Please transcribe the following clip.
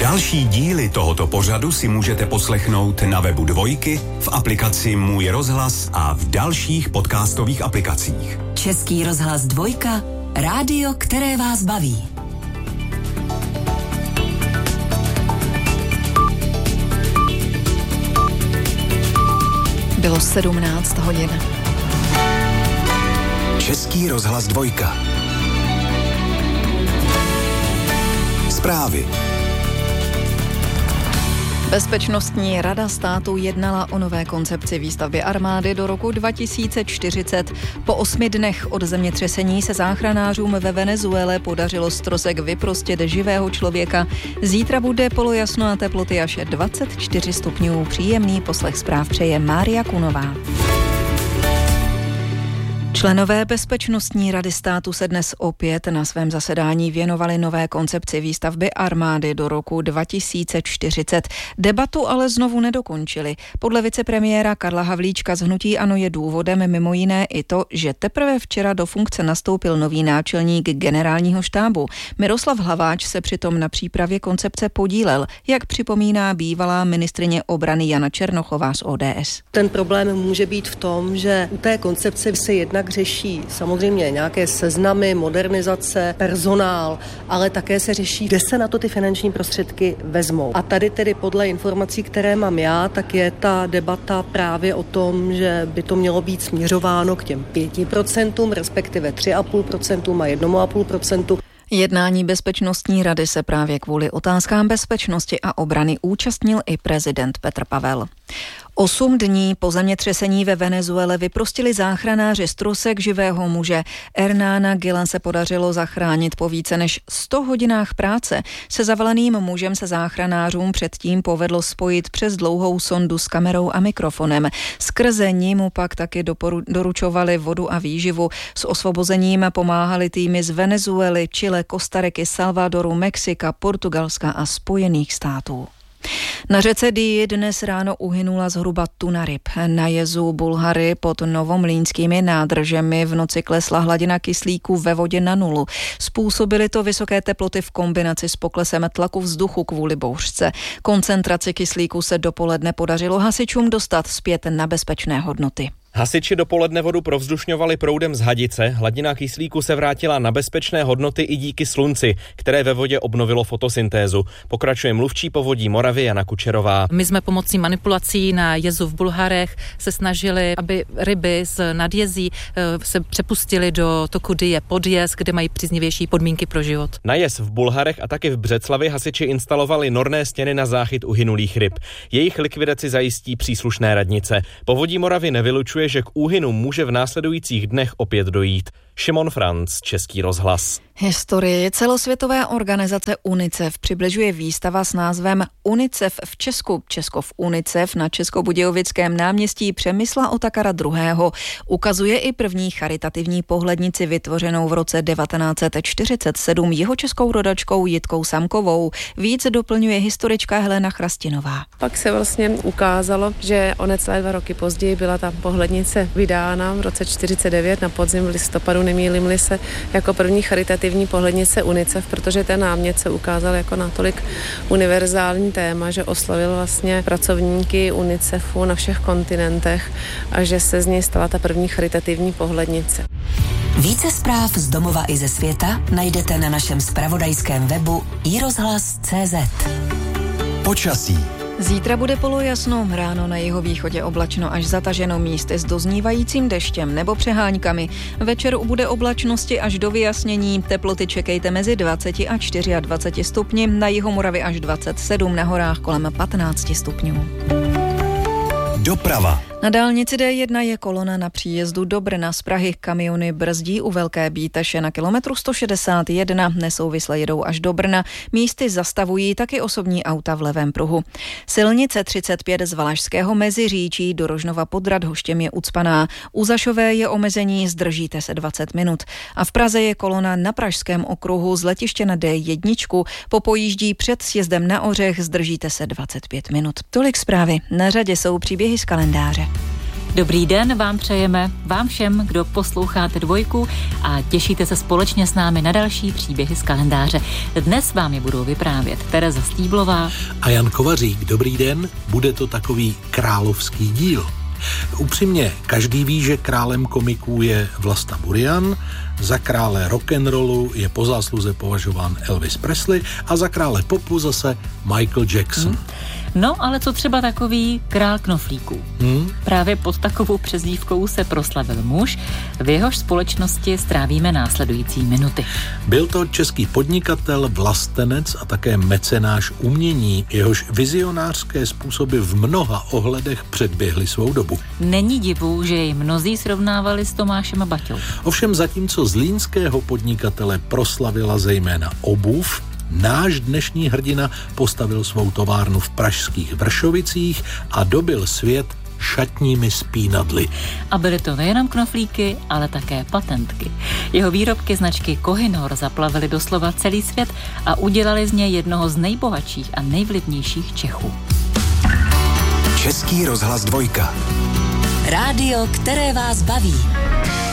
Další díly tohoto pořadu si můžete poslechnout na webu Dvojky, v aplikaci Můj rozhlas a v dalších podcastových aplikacích. Český rozhlas Dvojka, rádio, které vás baví. Bylo 17 hodin. Český rozhlas Dvojka. Zprávy. Bezpečnostní rada státu jednala o nové koncepci výstavby armády do roku 2040. Po 8 dnech od zemětřesení se záchranářům ve Venezuele podařilo z trosek vyprostit živého člověka. Zítra bude polojasno a teploty až 24 stupňů. Příjemný poslech zpráv přeje Mária Kunová. Členové Bezpečnostní rady státu se dnes opět na svém zasedání věnovali nové koncepci výstavby armády do roku 2040. Debatu ale znovu nedokončili. Podle vicepremiéra Karla Havlíčka z hnutí ANO je důvodem mimo jiné i to, že teprve včera do funkce nastoupil nový náčelník generálního štábu. Miroslav Hlaváč se přitom na přípravě koncepce podílel, jak připomíná bývalá ministryně obrany Jana Černochová z ODS. Ten problém může být v tom, že u té koncepce se jednak řeší samozřejmě nějaké seznamy, modernizace, personál, ale také se řeší, kde se na to ty finanční prostředky vezmou. A tady tedy podle informací, které mám já, tak je ta debata právě o tom, že by to mělo být směřováno k těm 5%, respektive 3,5% a 1,5%. Jednání Bezpečnostní rady se právě kvůli otázkám bezpečnosti a obrany účastnil i prezident Petr Pavel. 8 dní po zemětřesení ve Venezuele vyprostili záchranáři z trosek živého muže. Hernána Gila se podařilo zachránit po více než 100 hodinách práce. Se zavaleným mužem se záchranářům předtím povedlo spojit přes dlouhou sondu s kamerou a mikrofonem. Skrze ní mu pak taky doručovali vodu a výživu. S osvobozením pomáhali týmy z Venezuely, Chile, Kostariky, Salvadoru, Mexika, Portugalska a Spojených států. Na řece Dyji dnes ráno uhynula zhruba tuna ryb. Na jezu Bulhary pod Novomlýnskými nádržemi v noci klesla hladina kyslíku ve vodě na nulu. Způsobily to vysoké teploty v kombinaci s poklesem tlaku vzduchu kvůli bouřce. Koncentraci kyslíku se dopoledne podařilo hasičům dostat zpět na bezpečné hodnoty. Hasiči dopoledne vodu provzdušňovali proudem z Hadice, hladina kyslíku se vrátila na bezpečné hodnoty i díky slunci, které ve vodě obnovilo fotosyntézu. Pokračuje mluvčí Povodí Moravy Jana Kučerová. My jsme pomocí manipulací na jezu v Bulharech se snažili, aby ryby z nadjezí se přepustily do toku Dyje pod jez, kde mají příznivější podmínky pro život. Na jez v Bulharech a taky v Břeclavi hasiči instalovali norné stěny na záchyt uhynulých ryb. Jejich likvidaci zajistí příslušné radnice. Povodí Moravy nevylučuje, že k úhynu může v následujících dnech opět dojít. Šimon Franc, Český rozhlas. Historii celosvětové organizace UNICEF přibližuje výstava s názvem UNICEF v Česku. Česko v UNICEF na Českobudějovickém náměstí Přemysla Otakara II. Ukazuje i první charitativní pohlednici vytvořenou v roce 1947 jihočeskou rodačkou Jitkou Samkovou. Víc doplňuje historička Helena Chrastinová. Pak se vlastně ukázalo, že o necelé 2 roky později byla ta pohlednice vydána v roce 1949 na podzim v listopadu, nemýlím-li se, jako první charitativní pohlednice UNICEF, protože ten námět se ukázal jako natolik univerzální téma, že oslovil vlastně pracovníky UNICEFu na všech kontinentech a že se z něj stala ta první charitativní pohlednice. Více zpráv z domova i ze světa najdete na našem zpravodajském webu iRozhlas.cz. Počasí. Zítra bude polojasno, ráno na jihovýchodě oblačno až zataženo místy s doznívajícím deštěm nebo přeháňkami. Večer bude oblačnosti až do vyjasnění, teploty čekejte mezi 20 a 24 stupni, na Jihomoravě až 27, na horách kolem 15 stupňů. Doprava. Na dálnici D1 je kolona na příjezdu do Brna z Prahy. Kamiony brzdí u Velké Bíteše na kilometru 161, nesouvisle jedou až do Brna. Místy zastavují taky osobní auta v levém pruhu. Silnice 35 z Valašského Meziříčí do Rožnova pod Radhoštěm je ucpaná. U Zašové je omezení, zdržíte se 20 minut. A v Praze je kolona na Pražském okruhu z letiště na D1. Popojíždí před sjezdem na Ořech, zdržíte se 25 minut. Tolik zprávy. Na řadě jsou příběhy z kalendáře. Dobrý den vám přejeme, vám všem, kdo posloucháte Dvojku a těšíte se společně s námi na další příběhy z kalendáře. Dnes vám je budou vyprávět Tereza Stýblová a Jan Kovařík. Dobrý den, bude to takový královský díl. Upřímně, každý ví, že králem komiků je Vlasta Burian, za krále rock'n'rollu je po zásluze považován Elvis Presley a za krále popu zase Michael Jackson. No, ale co třeba takový král knoflíků? Právě pod takovou přezdívkou se proslavil muž, v jehož společnosti strávíme následující minuty. Byl to český podnikatel, vlastenec a také mecenáš umění, jehož vizionářské způsoby v mnoha ohledech předběhly svou dobu. Není divu, že jej mnozí srovnávali s Tomášem Baťou. Ovšem zatímco zlínského podnikatele proslavila zejména obuv, náš dnešní hrdina postavil svou továrnu v pražských Vršovicích a dobil svět šatními spínadly. A byly to nejenom knoflíky, ale také patentky. Jeho výrobky značky Kohinor zaplavily doslova celý svět a udělali z něj jednoho z nejbohatších a nejvlivnějších Čechů. Český rozhlas Dvojka. Rádio, které vás baví.